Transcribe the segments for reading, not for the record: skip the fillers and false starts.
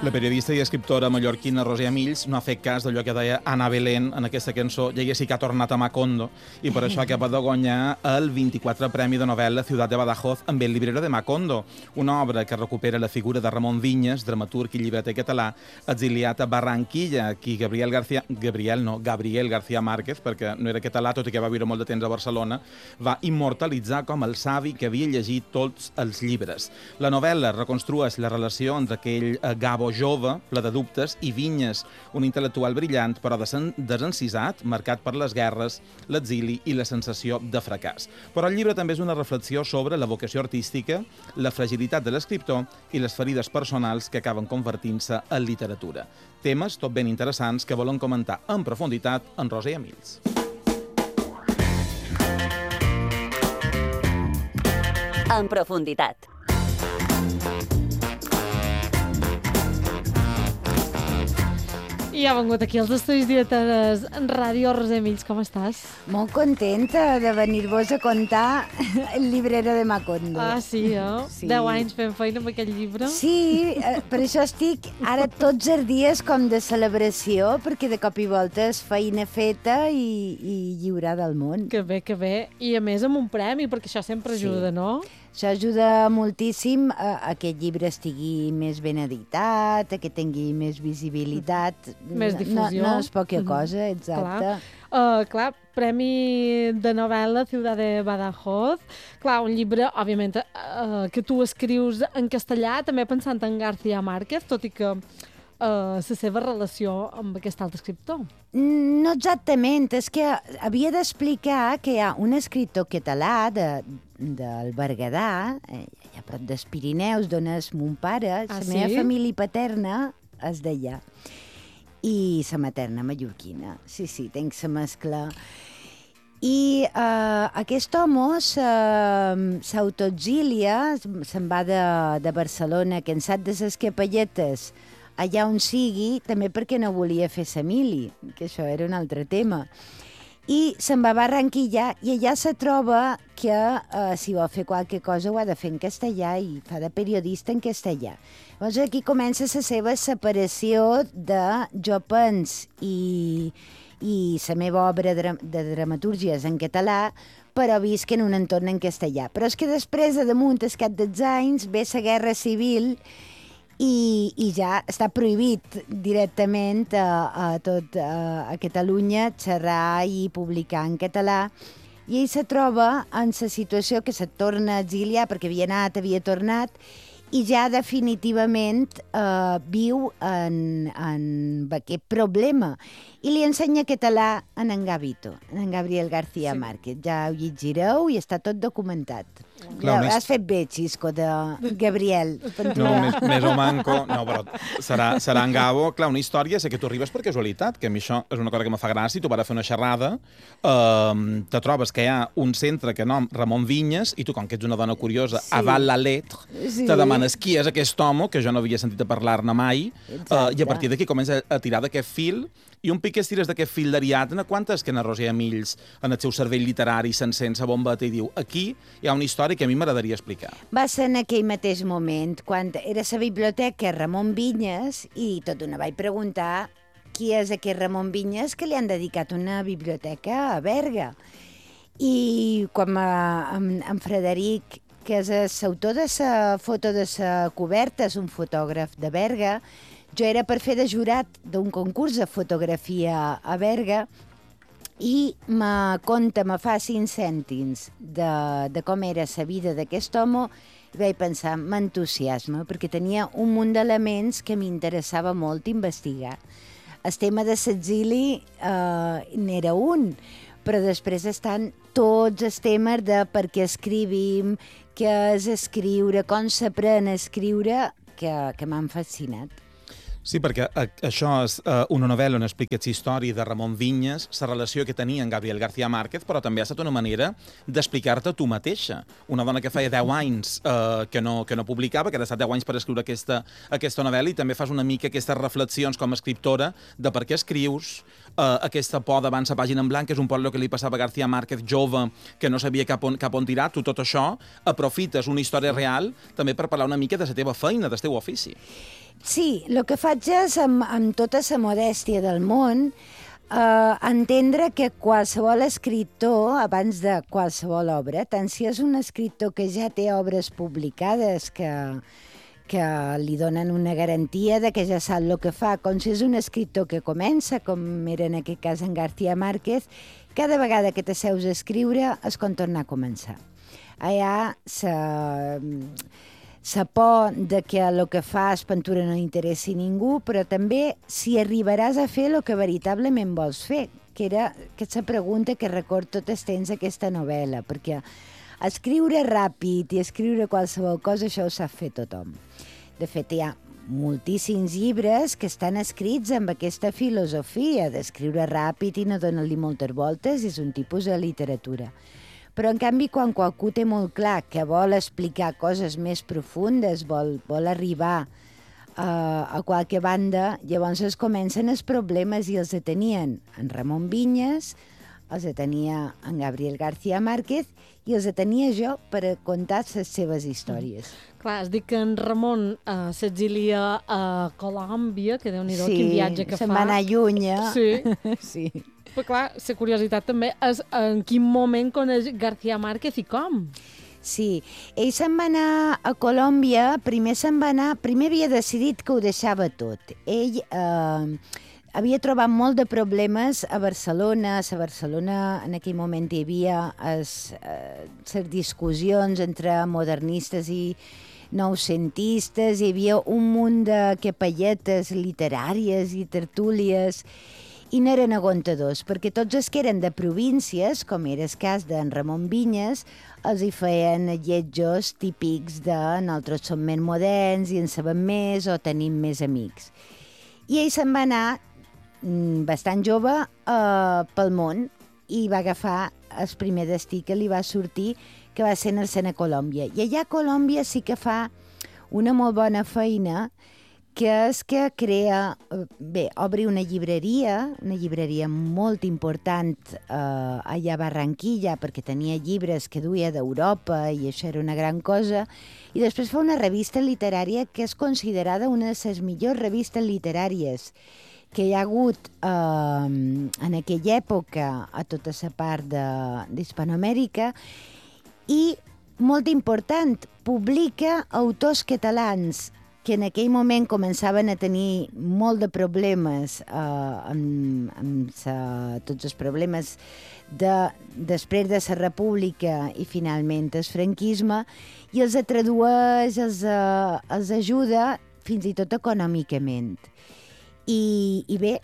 La periodista i escriptora mallorquina Roser Mills no ha fet cas d'allò que deia Ana Belén en aquesta cançó, ja sí que ha tornat a Macondo, i per això acaba de guanyar el 24 Premi de Novel·la Ciutat de Badajoz amb El librero de Macondo, una obra que recupera la figura de Ramon Vinyes, dramaturg i llibreter català, exiliat a Barranquilla, qui Gabriel García Márquez, perquè no era català, tot i que va viure molt de temps a Barcelona, va immortalitzar com el savi que havia llegit tots els llibres. La novel·la reconstrueix la relació entre aquell Gabo jove, ple de dubtes, i Vinyes, un intel·lectual brillant, però desencisat, marcat per les guerres, l'exili i la sensació de fracàs. Però el llibre també és una reflexió sobre la vocació artística, la fragilitat de l'escriptor i les ferides personals que acaben convertint-se en literatura. Temes tot ben interessants que volen comentar en profunditat en Roser Mills. En profunditat. I ha vengut aquí als estudis directes Ràdio. Roser Mills, com estàs? Molt contenta de venir-vos a contar El librero de Macondo. Ah, sí, eh? Sí. 10 anys fent feina amb aquest llibre. Sí, per això estic ara tots els dies com de celebració, perquè de cop i volta és feina feta i lliurada al món. Que bé, que bé. I a més amb un premi, perquè això sempre ajuda, no? Això ajuda moltíssim a que el llibre estigui més ben editat, a que tingui més visibilitat. Més difusió. No és poca cosa, exacte. Clar, Premi de Novel·la Ciutat de Badajoz. Clar, un llibre, òbviament, que tu escrius en castellà, també pensant en García Márquez, tot i que la seva relació amb aquest altre escriptor. No exactament, és que havia d'explicar que hi ha un escriptor català del Berguedà, allà a prop dels Pirineus, d'on és mon pare, la meva família paterna és d'allà, i la materna mallorquina. Sí, tenc la mescla. I aquest home s'autoexilia, se'n va de Barcelona, cansat de les capelletes, allà on sigui, també perquè no volia fer la mili, que això era un altre tema. I se'n va a Barranquilla i allà se troba que si vol fer qualque cosa ho ha de fer en castellà i fa de periodista en castellà. Llavors aquí comença la seva separació de jo pens i la meva obra de dramatúrgia és en català, però visc en un entorn en castellà. Però és que després, a damunt, al cap dels anys, ve la Guerra Civil i ja està prohibit directament a Catalunya xerrar i publicar en català, i ell se troba en la situació que se torna a exiliar perquè havia anat, havia tornat, i ja definitivament viu en aquest problema. I li ensenya català en Gabito, en Gabriel García Márquez. Ja ho llegireu i està tot documentat. Has fet bé, Xisco, de Gabriel. No, més o manco. No, però serà en Gabo. Clar, una història és que tu arribes per casualitat, que a mi això és una cosa que me fa gràcia, tu vas a fer una xerrada, te trobes que hi ha un centre que nom Ramon Vinyes, i tu, com que ets una dona curiosa, avant la lettre, te demanes qui és aquest home, que jo no havia sentit a parlar-ne mai, i a partir d'aquí comença a tirar d'aquest fil, i un pic que estires d'aquest fil d'Ariadna, quantes que na Roser Mills, en el seu cervell literari, s'encén sa bombeta i diu, aquí hi ha una història que a mi m'agradaria explicar. Va ser en aquell mateix moment, quan era a la biblioteca Ramon Vinyes, i tot una vaig preguntar qui és aquest Ramon Vinyes que li han dedicat una biblioteca a Berga. I quan en Frederic, que és l'autor de la foto de la coberta, és un fotògraf de Berga, jo era per fer de jurat d'un concurs de fotografia a Berga i me fa 5 cèntims de com era la vida d'aquest home i vaig pensar, m'entusiasma, perquè tenia un munt d'elements que m'interessava molt investigar. El tema de l'exili n'era un, però després estan tots els temes de per què escrivim, què és escriure, com s'aprèn a escriure, que m'han fascinat. Sí, perquè això és una novel·la on explica la història de Ramon Vinyes, la relació que tenia en Gabriel García Márquez, però també ha estat una manera d'explicar-te tu mateixa. Una dona que feia 10 anys que no publicava, que ha estat 10 anys per escriure aquesta novel·la, i també fas una mica aquestes reflexions com a escriptora de per què escrius, aquesta por davant la pàgina en blanc, que és un poc el que li passava a García Márquez jove, que no sabia cap on tirar. Tu tot això aprofites una història real també per parlar una mica de la teva feina, del teu ofici. Sí, el que faig és, amb tota la modèstia del món, entendre que qualsevol escriptor, abans de qualsevol obra, tant si és un escriptor que ja té obres publicades que li donen una garantia de que ja sap el que fa, com si és un escriptor que comença, com era en aquest cas en García Márquez, cada vegada que t'asseus a escriure és com tornar a començar. Allà la por de que el que fas pintura no interessi ningú, però també si arribaràs a fer el que veritablement vols fer, que era aquesta pregunta que record tot el temps aquesta novel·la, perquè escriure ràpid i escriure qualsevol cosa, això ho sap fer tothom. De fet, hi ha moltíssims llibres que estan escrits amb aquesta filosofia d'escriure ràpid i no donar-li moltes voltes, és un tipus de literatura. Però, en canvi, quan qualcú té molt clar que vol explicar coses més profundes, vol arribar a qualque banda, llavors es comencen els problemes i els tenien en Ramon Vinyes, els tenia en Gabriel García Márquez i els tenia jo per contar les seves històries. Clar, has dit que en Ramon s'exilia a Colòmbia, que Déu-n'hi-do, quin viatge que fa. Sí, se'n va anar lluny, Sí. Sí. Però clar, la curiositat també és en quin moment coneix García Márquez i com. Sí, ell se'n va anar a Colòmbia, primer havia decidit que ho deixava tot. Ell havia trobat molt de problemes a Barcelona. A Barcelona en aquell moment hi havia les discussions entre modernistes i noucentistes, hi havia un munt de capelletes literàries i tertúlies, i n'eren aguantadors, perquè tots els que eren de províncies, com era el cas d'en Ramon Vinyes, els hi feien lletjos típics de nosaltres som més moderns i en sabem més o tenim més amics. I ell se'n va anar bastant jove pel món i va agafar el primer destí que li va sortir, que va ser anar-se'n a Colòmbia. I allà a Colòmbia sí que fa una molt bona feina, que és que crea, obre una llibreria molt important allà a Barranquilla, perquè tenia llibres que duia d'Europa i això era una gran cosa, i després fa una revista literària que és considerada una de les millors revistes literàries que hi ha hagut en aquella època a tota la part d'Hispanoamèrica, i, molt important, publica autors catalans que en aquell moment començaven a tenir molt de problemes amb tots els problemes després de la República i finalment el franquisme, i els tradueix, els ajuda fins i tot econòmicament. I bé,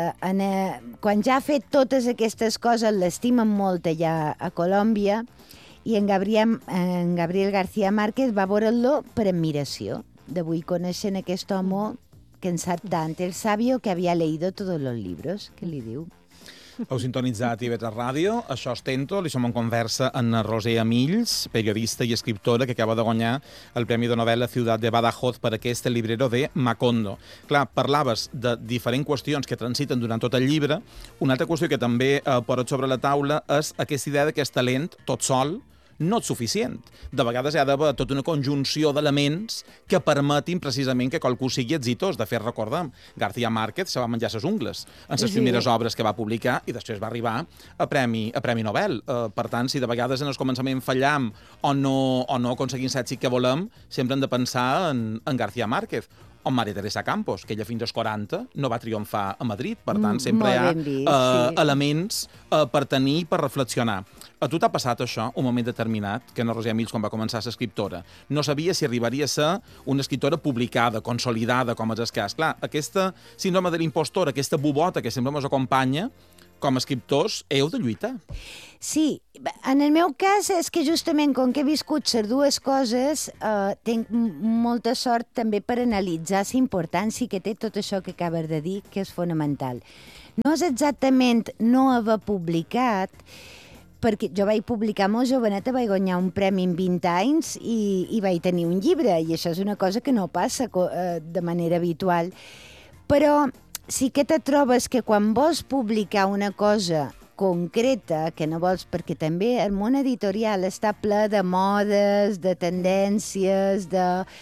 quan ja ha fet totes aquestes coses, l'estimen molt allà a Colòmbia, i en Gabriel García Márquez va veure-lo per admiració. D'avui coneixen aquest home que en sap tant, el sabio que havia leído todos los libros, que li diu. Heu sintonitzat IB3 Ràdio, això és Tento, li som en conversa amb Roser Amills, periodista i escriptora que acaba de guanyar el Premi de Novel·la Ciutat de Badajoz per aquest librero de Macondo. Clar, parlaves de diferents qüestions que transiten durant tot el llibre. Una altra qüestió que també posa sobre la taula és aquesta idea que el talent, tot sol, no és suficient. De vegades hi ha d'haver tota una conjunció d'elements que permetin precisament que qualcú sigui exitós. De fet, recordem, García Márquez se va menjar les ungles en les primeres obres que va publicar i després va arribar a Premi Nobel. Per tant, si de vegades en el començament fallam o no aconseguim l'èxit que volem, sempre hem de pensar en García Márquez. O Maria Teresa Campos, que ella fins als 40 no va triomfar a Madrid. Per tant, sempre hi ha elements per tenir i per reflexionar. A tu t'ha passat això, un moment determinat, que en Roser Amills, quan va començar a ser escriptora, no sabia si arribaria a ser una escriptora publicada, consolidada, com és el cas. Clar, aquesta síndrome de l'impostor, aquesta bubota que sempre ens acompanya, com a escriptors, heu de lluitar. Sí, en el meu cas és que justament com que he viscut les dues coses, tinc molta sort també per analitzar la importància que té tot això que acabes de dir, que és fonamental. No és exactament no haver publicat, perquè jo vaig publicar molt joveneta, vaig guanyar un premi en 20 anys i vaig tenir un llibre, i això és una cosa que no passa de manera habitual. Però sí que te trobes que quan vols publicar una cosa concreta, que no vols, perquè també el món editorial està ple de modes, de tendències,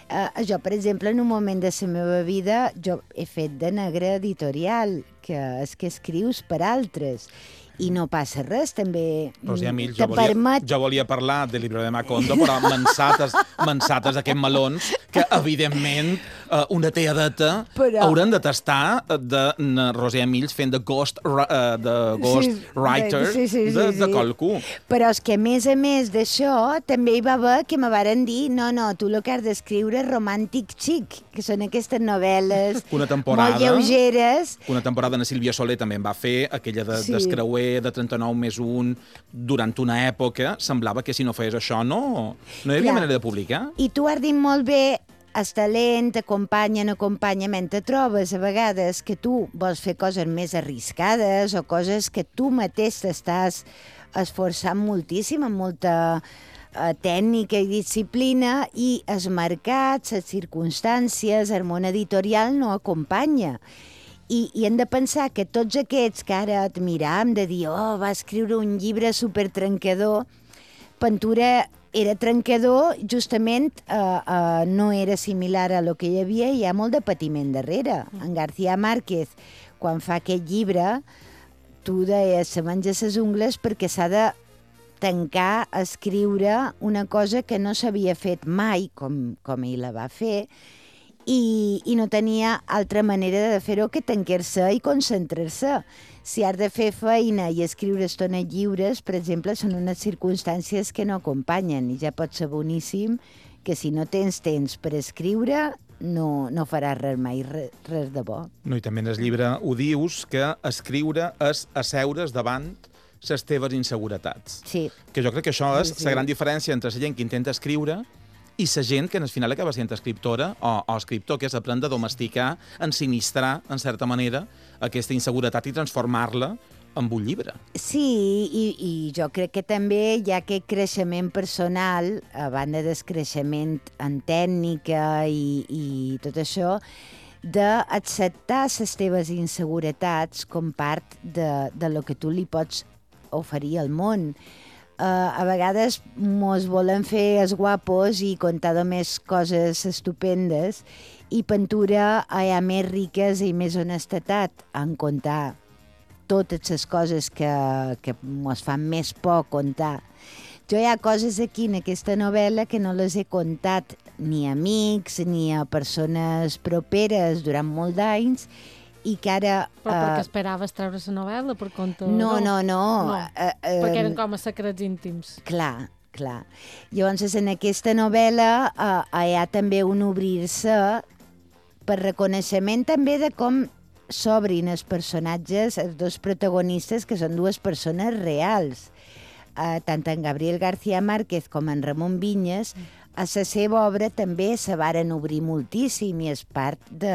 Jo, per exemple, en un moment de la meva vida, jo he fet de negra editorial, que és que escrius per altres. I no passa res, també Roser Mills, te permet... jo volia parlar de Libro de Macondo, però mansates aquests melons que, evidentment, una teadeta hauran de tastar de Roser Mills fent de ghost writer de qualcú. Però és que, a més d'això, també hi va haver que me varen dir no, tu el que has d'escriure és romàntic xic, que són aquestes novel·les molt lleugeres. Una temporada na Sílvia Soler també en va fer, aquella d'Escreuer, de 39+1, durant una època, semblava que si no feies això no hi havia manera de publicar. I tu has dit molt bé, el talent acompanya, no acompanya, mentre trobes a vegades que tu vols fer coses més arriscades o coses que tu mateix t'estàs esforçant moltíssim, amb molta tècnica i disciplina, i els mercats, les circumstàncies, el món editorial no acompanya. I hem de pensar que tots aquests que ara admiram, de dir, va escriure un llibre supertrencador, Ventura era trencador, justament no era similar a lo que hi havia, i hi ha molt de patiment darrere. En García Márquez, quan fa aquest llibre, tu deies, se menja ses ungles perquè s'ha de tancar a escriure una cosa que no s'havia fet mai, com ell la va fer, i no tenia altra manera de fer-ho que tancar-se i concentrar-se. Si has de fer feina i escriure estones lliures, per exemple, són unes circumstàncies que no acompanyen, i ja pot ser boníssim que si no tens temps per escriure no faràs res mai, res de bo. No, i també en el llibre ho dius, que escriure és asseure's davant les teves inseguretats. Sí. Que jo crec que això és la gran diferència entre la gent que intenta escriure i la gent que al final acaba sent escriptora o escriptor, que és aprendre a domesticar, ensinistrar, en certa manera, aquesta inseguretat i transformar-la en un llibre. Sí, i jo crec que també hi ha aquest creixement personal, a banda del creixement en tècnica i tot això, d'acceptar les teves inseguretats com part de lo que tu li pots oferir al món. A vegades mos volen fer els guapos i contar només coses estupendes, i Ventura hi ha més riques i més honestetat en contar totes les coses que mos fan més por contar. Jo hi ha coses aquí en aquesta novel·la que no les he contat ni a amics ni a persones properes durant molt d'anys, i que ara... Però perquè esperaves treure la novel·la per compte? No. Perquè eren com a secrets íntims. Clar. Llavors, en aquesta novel·la hi ha també un obrir-se per reconeixement també de com s'obrin els personatges, els dos protagonistes, que són dues persones reals. Tant en Gabriel García Márquez com en Ramon Vinyes, a la seva obra també se varen obrir moltíssim, i és part de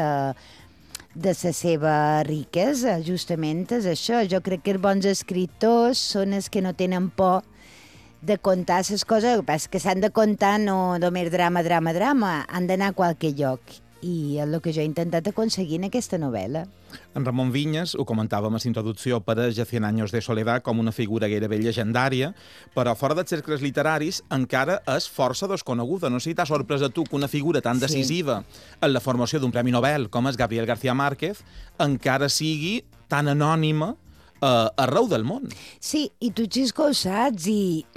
la seva riquesa, justament és això. Jo crec que els bons escriptors són els que no tenen por de contar les coses, que s'han de contar no només drama, han d'anar a qualque lloc. I és el que jo he intentat aconseguir en aquesta novel·la. En Ramon Vinyes, ho comentàvem a la introducció, apareix a 100 años de soledad com una figura gairebé llegendària, però fora dels cercles literaris encara és força desconeguda. No sé si t'ha sorprès a tu que una figura tan decisiva en la formació d'un Premi Nobel com és Gabriel García Márquez encara sigui tan anònima arreu del món. Sí, i tu, Xisco, ho saps,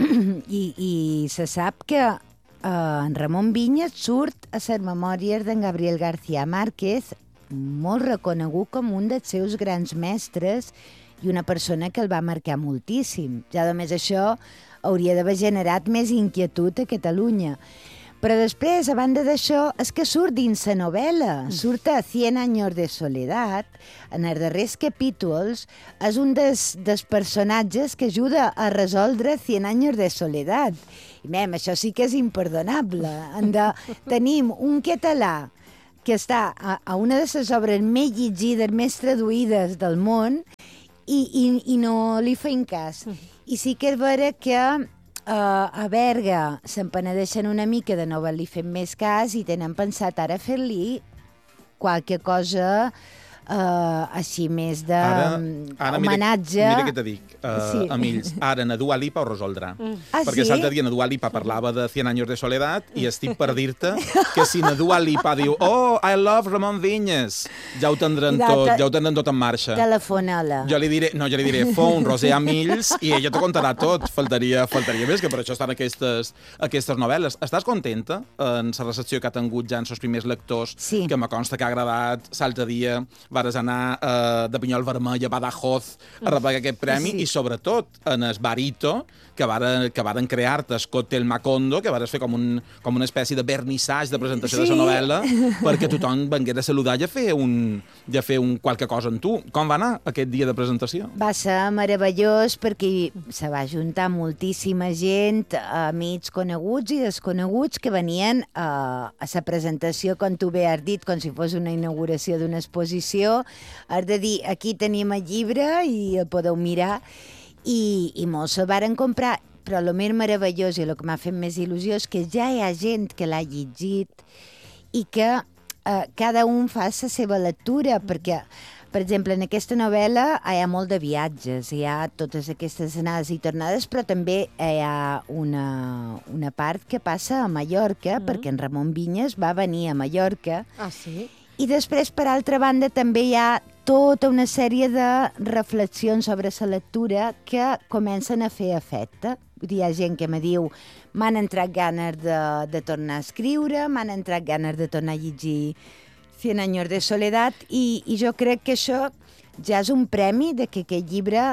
i se sap que en Ramon Vinyes surt a les memòries d'en Gabriel García Márquez, molt reconegut com un dels seus grans mestres i una persona que el va marcar moltíssim. Ja només això hauria d'haver generat més inquietud a Catalunya. Però després, a banda d'això, és que surt dins la novel·la. Surt a 100 años de soledad. En els darrers capítols és un dels personatges que ajuda a resoldre 100 años de soledad. I, això sí que és imperdonable. Tenim un català que està a una de les obres més llegides, més traduïdes del món, i no li feim cas. I sí que és vera que a Berga se'n penedeixen una mica de no haver-li fet més cas i tenen pensat ara fer-li qualque cosa així més de Ara homenatge. mira què te dic, Sí. Emils, ara na Dua Lipa ho resoldrà. Ah, Perquè sí? l'altre dia na Dua Lipa parlava de 100 años de soledat i estic per dir-te que si na Dua Lipa diu "Oh, I love Ramon Vinyes", ja ho tindran tot en marxa. Telefona-la. Jo li diré, fon Roser Emils i ella t'ho contarà tot. Faltaria més, que per això estan aquestes novel·les. Estàs contenta en la recepció que ha tingut ja en els primers lectors? Sí. Que me consta que ha agradat. L'altre dia vares anar de Pinyol Vermell a Badajoz a rebre aquest premi i sobretot en el Barito, que varen crear-te el Còctel Macondo, que vares fer com una espècie de vernissatge de presentació de la novel·la perquè tothom vengués a saludar i a fer qualque cosa amb tu. Com va anar aquest dia de presentació? Va ser meravellós perquè se va juntar moltíssima gent, amics coneguts i desconeguts que venien a la presentació, com tu bé has dit, com si fos una inauguració d'una exposició. Has de dir, aquí tenim el llibre i el podeu mirar. I molts el varen comprar, però el més meravellós i el que m'ha fet més il·lusió és que ja hi ha gent que l'ha llegit i que cada un fa la seva lectura, perquè, per exemple, en aquesta novel·la hi ha molt de viatges, hi ha totes aquestes anades i tornades, però també hi ha una part que passa a Mallorca, perquè en Ramon Vinyes va venir a Mallorca. Ah, sí? I després, per altra banda, també hi ha tota una sèrie de reflexions sobre la lectura que comencen a fer efecte. Vull dir, hi ha gent que me diu m'han entrat ganes de tornar a escriure, m'han entrat ganes de tornar a llegir 100 años de soledat, i jo crec que això ja és un premi de que aquest llibre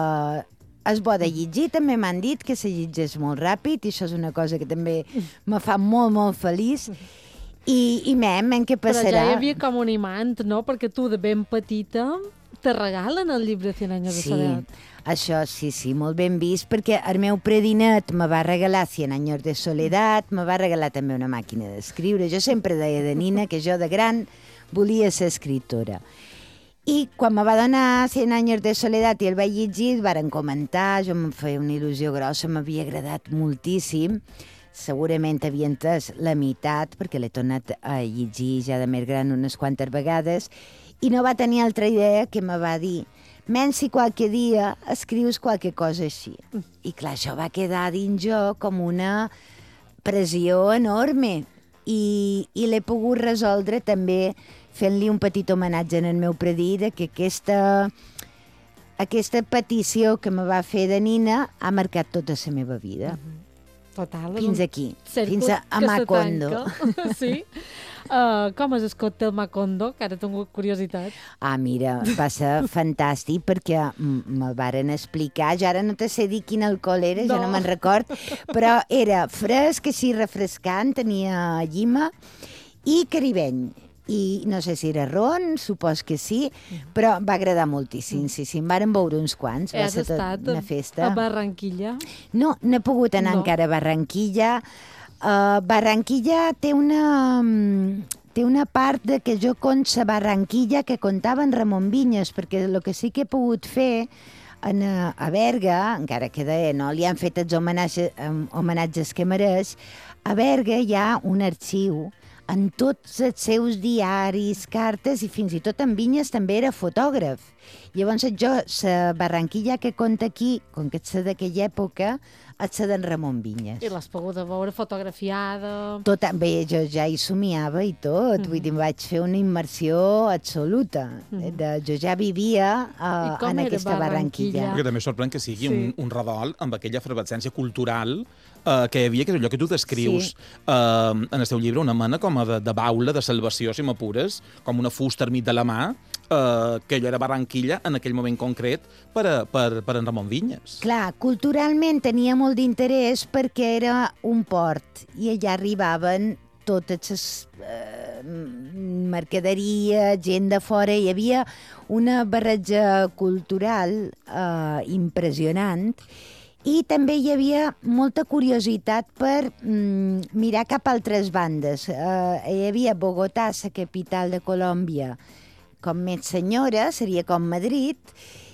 és bo de llegir. També m'han dit que se llegeix molt ràpid, i això és una cosa que també me fa molt, molt feliç. I què passarà? Però ja hi havia com un imant, no? Perquè tu, de ben petita, te regalen el llibre 100 años de soledat. Això sí, molt ben vist, perquè el meu predinet me va regalar 100 años de soledat, me va regalar també una màquina d'escriure. Jo sempre deia de nina que jo de gran volia ser escriptora. I quan me va donar 100 años de soledat i el vaig llegir, el varen comentar, jo em feia una il·lusió grossa, m'havia agradat moltíssim. Segurament havia entès la meitat, perquè l'he tornat a llegir ja de més gran unes quantes vegades, i no va tenir altra idea que me va dir si qualque dia escrius qualque cosa així. I clar, això va quedar dins jo com una pressió enorme, i l'he pogut resoldre també fent-li un petit homenatge en el meu predí, que aquesta petició que me va fer de nina ha marcat tota la meva vida. Total. Fins aquí, fins a Macondo. Sí? Com és el còctel Macondo? Que ara tinc curiositat. Ah, mira, va ser fantàstic perquè me'l varen explicar. Jo ara no te sé dir quin alcohol era, ja no me'n record, però era fresc, així refrescant, tenia llima i caribeny. I no sé si era ron, supos que sí, però va agradar moltíssim, sí, em varen veure uns quants, va ser tot una festa. A Barranquilla? No he pogut anar encara a Barranquilla. Barranquilla té una part de que jo conec a Barranquilla que contava en Ramon Vinyes, perquè el que sí que he pogut fer a Berga, encara que no li han fet els homenatges que mereix, a Berga hi ha un arxiu en tots els seus diaris, cartes, i fins i tot en Vinyes també era fotògraf. Llavors jo, la Barranquilla que conta aquí, com que ets d'aquella època, ets d'en Ramon Vinyes. I l'has pogut veure fotografiada? Bé, jo ja hi somiava i tot, vull dir, vaig fer una immersió absoluta. Jo ja vivia en aquesta Barranquilla. Perquè també sorprèn que sigui un redol amb aquella efervescència cultural que hi havia, que és allò que tu descrius en el teu llibre, una mena com de baula, de salvació, si m'apures, com una fusta al mig de la mà, que allò era Barranquilla en aquell moment concret per en Ramon Vinyes. Clar, culturalment tenia molt d'interès perquè era un port i allà arribaven totes les mercaderies, gent de fora, hi havia una barreja cultural impressionant. I també hi havia molta curiositat per mirar cap a altres bandes. Hi havia Bogotà, la capital de Colòmbia, com més senyora, seria com Madrid,